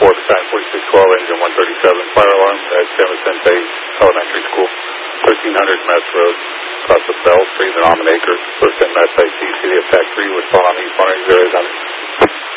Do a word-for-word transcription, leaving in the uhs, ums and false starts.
four, battalion forty-six twelve, engine one thirty-seven, fire alarm at San Vicente Elementary School, thirteen hundred Mess Road, across the Bell Street in Almond Acres, first